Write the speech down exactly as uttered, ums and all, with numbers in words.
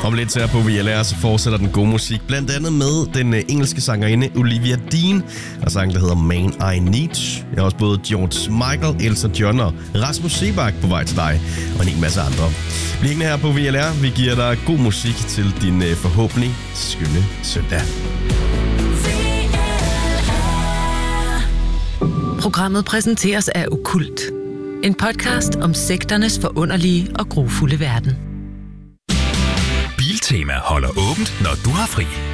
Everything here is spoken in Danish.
Om lidt her på V L R, så fortsætter den gode musik, blandt andet med den engelske sangerinde Olivia Dean, og sangen, der hedder Man I Need. Jeg har også både George Michael, Elton John og Rasmus Seebach på vej til dig, og en hel masse andre. Vi hænger her på V L R. Vi giver dig god musik til din forhåbentlig skønne søndag. Programmet præsenteres af Okkult. En podcast om sekternes forunderlige og grufulde verden. Biltema holder åbent, når du har fri.